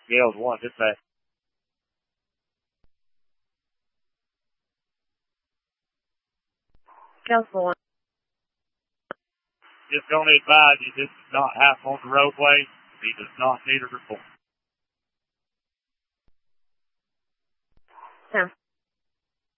Gales 1, dispatch. Gales 1. Just don't advise you. This does not happen on the roadway. He does not need a report. 10.